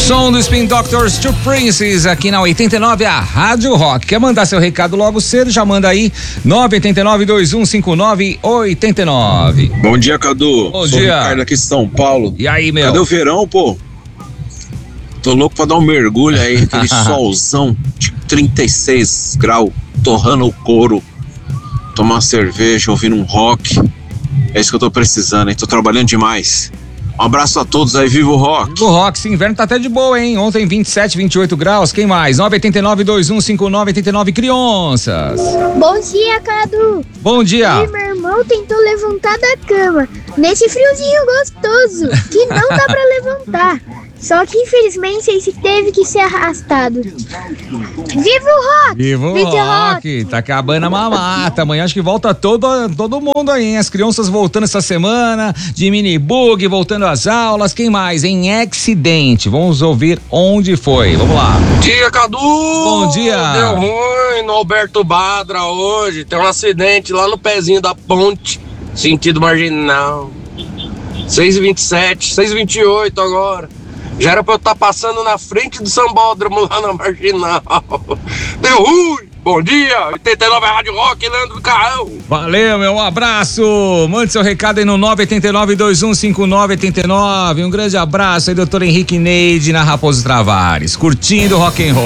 Som do Spin Doctors, Two Princes, aqui na 89, a Rádio Rock. Quer mandar seu recado logo cedo? Já manda aí, 989-2159-89. Bom dia, Cadu. Bom Sou dia. Ricardo aqui de São Paulo. E aí, meu? Cadê o verão, pô? Tô louco pra dar um mergulho aí, aquele solzão de 36 graus, torrando o couro, tomar uma cerveja, ouvindo um rock. É isso que eu tô precisando, hein? Tô trabalhando demais. Um abraço a todos aí, viva o rock! Viva o rock, esse inverno tá até de boa, hein? Ontem 27, 28 graus, quem mais? 989-2159-89, crianças! Bom dia, Cadu! Bom dia! E meu irmão tentou levantar da cama, nesse friozinho gostoso, que não dá pra levantar. Só que infelizmente ele teve que ser arrastado. Viva o rock! Viva o rock! Tá acabando a mamata. Amanhã acho que volta todo mundo aí, hein? As crianças voltando essa semana, de mini bug, voltando às aulas. Quem mais? Em acidente. Vamos ouvir onde foi. Vamos lá. Bom dia, Cadu! Bom dia! Deu ruim no Alberto Badra hoje. Tem um acidente lá no pezinho da ponte, sentido marginal. 6h27, 6h28 agora. Já era pra eu estar passando na frente do Sambódromo lá na Marginal. Deu ruim! Bom dia! 89 Rádio Rock, Leandro Carrão. Valeu, meu, um abraço. Mande seu recado aí no 989-2159-89. Um grande abraço aí, doutor Henrique Neide, na Raposo Travares. Curtindo rock and roll.